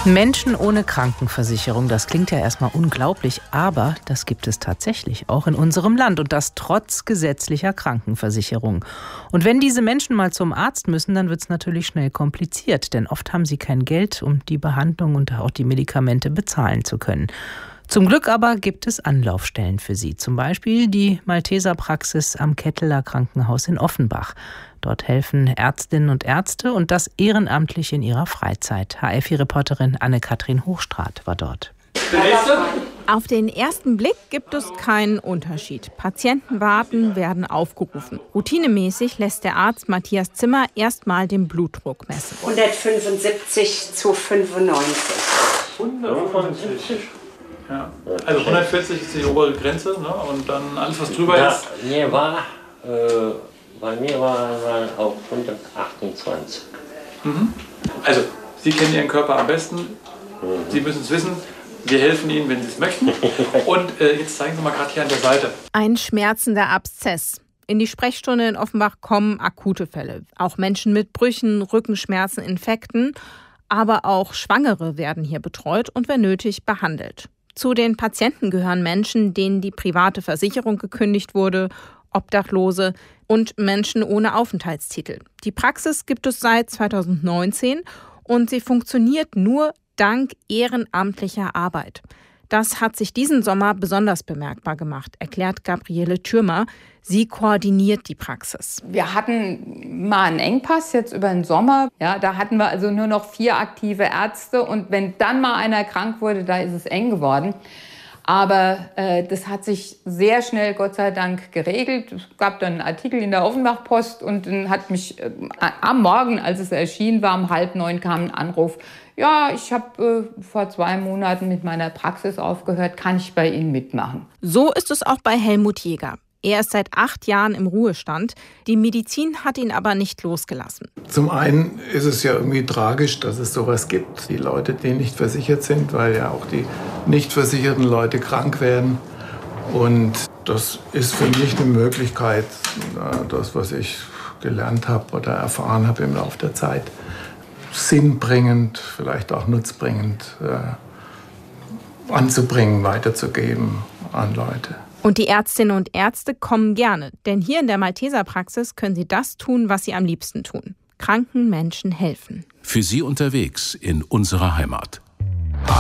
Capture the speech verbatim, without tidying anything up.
Menschen ohne Krankenversicherung, das klingt ja erstmal unglaublich, aber das gibt es tatsächlich auch in unserem Land und das trotz gesetzlicher Krankenversicherung. Und wenn diese Menschen mal zum Arzt müssen, dann wird es natürlich schnell kompliziert, denn oft haben sie kein Geld, um die Behandlung und auch die Medikamente bezahlen zu können. Zum Glück aber gibt es Anlaufstellen für sie, zum Beispiel die Malteser-Praxis am Ketteler Krankenhaus in Offenbach. Dort helfen Ärztinnen und Ärzte und das ehrenamtlich in ihrer Freizeit. H F I-Reporterin Anne-Kathrin Hochstraat war dort. Auf den ersten Blick gibt es keinen Unterschied. Patienten warten, werden aufgerufen. Routinemäßig lässt der Arzt Matthias Zimmer erstmal den Blutdruck messen. hundertfünfundsiebzig zu fünfundneunzig. hundertfünfundsiebzig? Ja. Also hundertvierzig ist die obere Grenze, ne? Und dann alles, was drüber ja, ist. Mir war, äh, bei mir war man auf hundertachtundzwanzig. Mhm. Also, Sie kennen Ihren Körper am besten. Mhm. Sie müssen es wissen. Wir helfen Ihnen, wenn Sie es möchten. Und äh, jetzt zeigen Sie mal gerade hier an der Seite. Ein schmerzender Abszess. In die Sprechstunde in Offenbach kommen akute Fälle. Auch Menschen mit Brüchen, Rückenschmerzen, Infekten. Aber auch Schwangere werden hier betreut und wenn nötig behandelt. Zu den Patienten gehören Menschen, denen die private Versicherung gekündigt wurde, Obdachlose und Menschen ohne Aufenthaltstitel. Die Praxis gibt es seit zweitausendneunzehn und sie funktioniert nur dank ehrenamtlicher Arbeit. Das hat sich diesen Sommer besonders bemerkbar gemacht, erklärt Gabriele Thürmer. Sie koordiniert die Praxis. Wir hatten mal einen Engpass jetzt über den Sommer. Ja, da hatten wir also nur noch vier aktive Ärzte. Und wenn dann mal einer krank wurde, da ist es eng geworden. Aber äh, das hat sich sehr schnell, Gott sei Dank, geregelt. Es gab dann einen Artikel in der Offenbach-Post und dann hat mich äh, am Morgen, als es erschienen war, um halb neun kam ein Anruf. Ja, ich habe äh, vor zwei Monaten mit meiner Praxis aufgehört, kann ich bei Ihnen mitmachen? So ist es auch bei Helmut Jäger. Er ist seit acht Jahren im Ruhestand. Die Medizin hat ihn aber nicht losgelassen. Zum einen ist es ja irgendwie tragisch, dass es sowas gibt. Die Leute, die nicht versichert sind, weil ja auch die nicht versicherten Leute krank werden. Und das ist für mich eine Möglichkeit, das, was ich gelernt habe oder erfahren habe im Laufe der Zeit, sinnbringend, vielleicht auch nutzbringend äh, anzubringen, weiterzugeben an Leute. Und die Ärztinnen und Ärzte kommen gerne, denn hier in der Malteser-Praxis können sie das tun, was sie am liebsten tun: kranken Menschen helfen. Für Sie unterwegs in unserer Heimat.